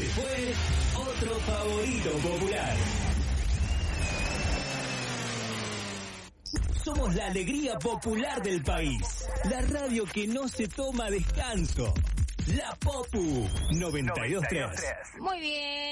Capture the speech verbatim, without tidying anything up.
fue otro favorito popular. Somos la alegría popular del país. La radio que no se toma descanso. La Popu noventa y dos punto tres. Muy bien.